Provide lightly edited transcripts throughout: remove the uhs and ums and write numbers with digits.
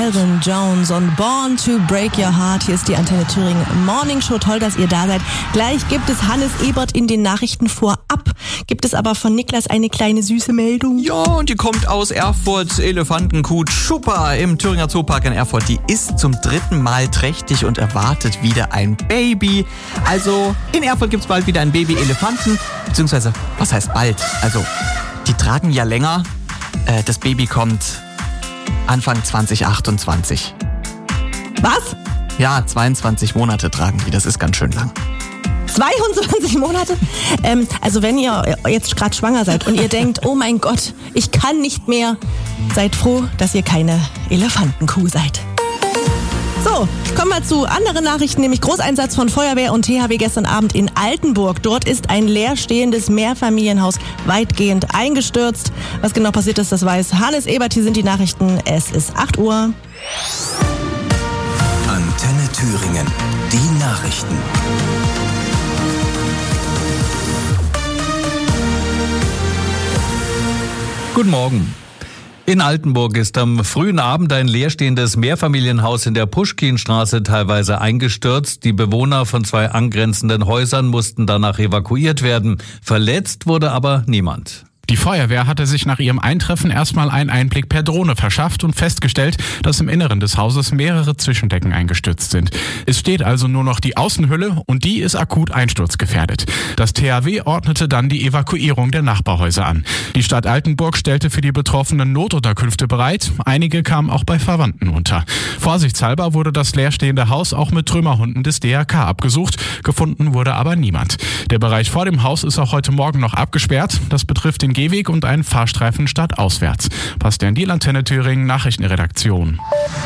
Calvin Jones und Born to Break Your Heart. Hier ist die Antenne Thüringen Morning Show. Toll, dass ihr da seid. Gleich gibt es Hannes Ebert in den Nachrichten vorab. Gibt es aber von Niklas eine kleine süße Meldung? Ja, und die kommt aus Erfurt. Elefantenkuh Chupa im Thüringer Zoopark in Erfurt. Die ist zum 3. Mal trächtig und erwartet wieder ein Baby. Also in Erfurt gibt's bald wieder ein Baby-Elefanten. Beziehungsweise, was heißt bald? Also, die tragen ja länger. Das Baby kommt Anfang 2028. Was? Ja, 22 Monate tragen die. Das ist ganz schön lang. 22 Monate? Also wenn ihr jetzt gerade schwanger seid und ihr denkt, oh mein Gott, ich kann nicht mehr, seid froh, dass ihr keine Elefantenkuh seid. So, kommen wir zu anderen Nachrichten, nämlich Großeinsatz von Feuerwehr und THW gestern Abend in Altenburg. Dort ist ein leerstehendes Mehrfamilienhaus weitgehend eingestürzt. Was genau passiert ist, das weiß Hannes Ebert. Hier sind die Nachrichten. Es ist 8 Uhr. Antenne Thüringen. Die Nachrichten. Guten Morgen. In Altenburg ist am frühen Abend ein leerstehendes Mehrfamilienhaus in der Puschkinstraße teilweise eingestürzt. Die Bewohner von 2 angrenzenden Häusern mussten danach evakuiert werden. Verletzt wurde aber niemand. Die Feuerwehr hatte sich nach ihrem Eintreffen erstmal einen Einblick per Drohne verschafft und festgestellt, dass im Inneren des Hauses mehrere Zwischendecken eingestürzt sind. Es steht also nur noch die Außenhülle und die ist akut einsturzgefährdet. Das THW ordnete dann die Evakuierung der Nachbarhäuser an. Die Stadt Altenburg stellte für die Betroffenen Notunterkünfte bereit. Einige kamen auch bei Verwandten unter. Vorsichtshalber wurde das leerstehende Haus auch mit Trümmerhunden des DRK abgesucht. Gefunden wurde aber niemand. Der Bereich vor dem Haus ist auch heute Morgen noch abgesperrt. Das betrifft den Gehweg und einen Fahrstreifen stadtauswärts. Bastian Diel, Antenne Thüringen, Nachrichtenredaktion.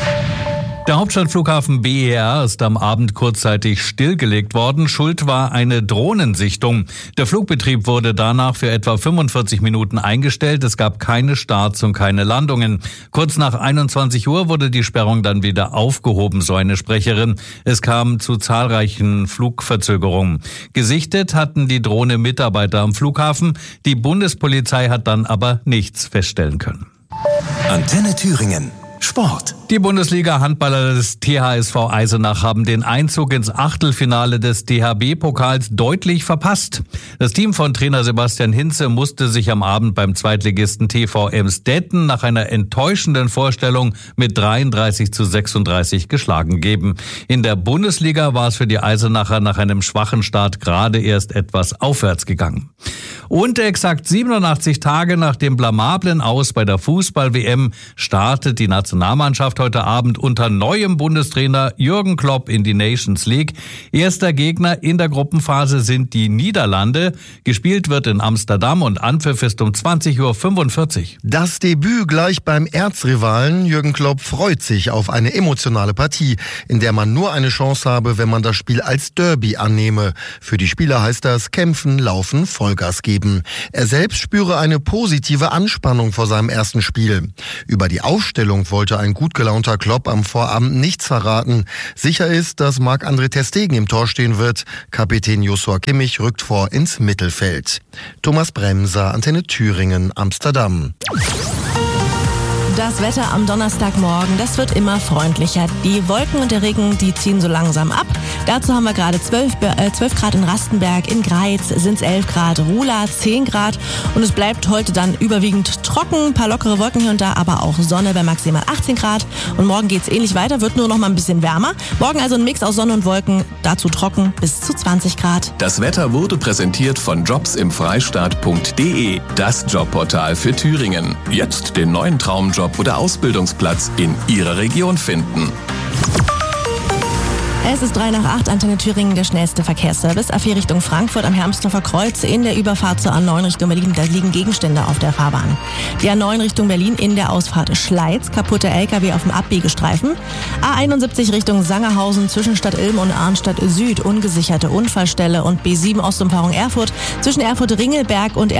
Der Hauptstadtflughafen BER ist am Abend kurzzeitig stillgelegt worden. Schuld war eine Drohnensichtung. Der Flugbetrieb wurde danach für etwa 45 Minuten eingestellt. Es gab keine Starts und keine Landungen. Kurz nach 21 Uhr wurde die Sperrung dann wieder aufgehoben, so eine Sprecherin. Es kam zu zahlreichen Flugverzögerungen. Gesichtet hatten die Drohne-Mitarbeiter am Flughafen. Die Bundespolizei hat dann aber nichts feststellen können. Antenne Thüringen. Sport. Die Bundesliga-Handballer des THSV Eisenach haben den Einzug ins Achtelfinale des DHB-Pokals deutlich verpasst. Das Team von Trainer Sebastian Hinze musste sich am Abend beim Zweitligisten TV Emsdetten nach einer enttäuschenden Vorstellung mit 33:36 geschlagen geben. In der Bundesliga war es für die Eisenacher nach einem schwachen Start gerade erst etwas aufwärts gegangen. Und exakt 87 Tage nach dem blamablen Aus bei der Fußball-WM startet die Nationalmannschaft heute Abend unter neuem Bundestrainer Jürgen Klopp in die Nations League. Erster Gegner in der Gruppenphase sind die Niederlande. Gespielt wird in Amsterdam und Anpfiff ist um 20:45 Uhr. Das Debüt gleich beim Erzrivalen. Jürgen Klopp freut sich auf eine emotionale Partie, in der man nur eine Chance habe, wenn man das Spiel als Derby annehme. Für die Spieler heißt das kämpfen, laufen, Vollgas geben. Er selbst spüre eine positive Anspannung vor seinem ersten Spiel. Über die Aufstellung wollte ein gut gelaunter Klopp am Vorabend nichts verraten. Sicher ist, dass Marc-André ter Stegen im Tor stehen wird. Kapitän Joshua Kimmich rückt vor ins Mittelfeld. Thomas Bremser, Antenne Thüringen, Amsterdam. Das Wetter am Donnerstagmorgen, das wird immer freundlicher. Die Wolken und der Regen, die ziehen so langsam ab. Dazu haben wir gerade 12 Grad in Rastenberg, in Greiz sind es 11 Grad, Ruhla 10 Grad und es bleibt heute dann überwiegend trocken, ein paar lockere Wolken hier und da, aber auch Sonne bei maximal 18 Grad und morgen geht's ähnlich weiter, wird nur noch mal ein bisschen wärmer. Morgen also ein Mix aus Sonne und Wolken, dazu trocken bis zu 20 Grad. Das Wetter wurde präsentiert von jobsimfreistaat.de, das Jobportal für Thüringen. Jetzt den neuen Traumjob oder Ausbildungsplatz in Ihrer Region finden. Es ist 7:03, Antenne Thüringen, der schnellste Verkehrsservice. A4 Richtung Frankfurt am Hermsdorfer Kreuz in der Überfahrt zur A9 Richtung Berlin. Da liegen Gegenstände auf der Fahrbahn. Die A9 Richtung Berlin in der Ausfahrt Schleiz. Kaputte LKW auf dem Abbiegestreifen. A71 Richtung Sangerhausen zwischen Stadt Ilm und Arnstadt Süd. Ungesicherte Unfallstelle. Und B7 Ostumfahrung Erfurt zwischen Erfurt-Ringelberg und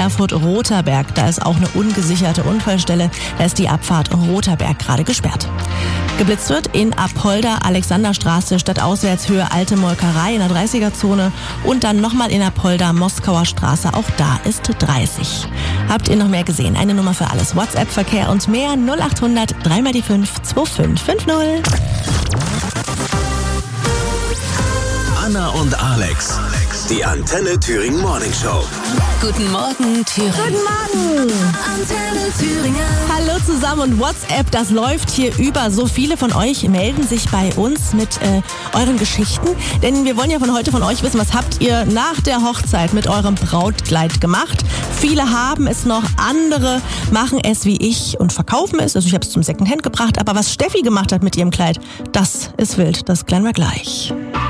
Erfurt-Roterberg. Da ist auch eine ungesicherte Unfallstelle. Da ist die Abfahrt Roterberg gerade gesperrt. geblitzt wird in Apolda, Alexanderstraße, Stadtauswärtshöhe, Alte Molkerei in der 30er-Zone und dann nochmal in Apolda, Moskauer Straße, auch da ist 30. Habt ihr noch mehr gesehen? Eine Nummer für alles. WhatsApp-Verkehr und mehr 0800 3x5 2550. Anna und Alex, die Antenne Thüringen Morning Show. Guten Morgen, Thüringen. Guten Morgen. Antenne Thüringen. Hallo zusammen und WhatsApp, das läuft hier über. So viele von euch melden sich bei uns mit euren Geschichten. Denn wir wollen ja von heute von euch wissen, was habt ihr nach der Hochzeit mit eurem Brautkleid gemacht? Viele haben es noch, andere machen es wie ich und verkaufen es. Also ich habe es zum Secondhand gebracht. Aber was Steffi gemacht hat mit ihrem Kleid, das ist wild. Das klären wir gleich.